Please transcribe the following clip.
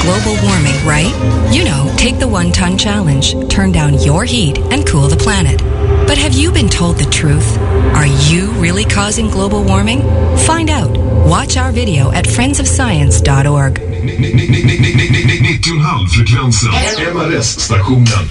global warming, right? You know, take the 1-ton challenge, turn down your heat, and cool the planet. But have you been told the truth? Are you really causing global warming? Find out. Watch our video at friendsofscience.org. 90,5 frekvensen. MRS-stationen.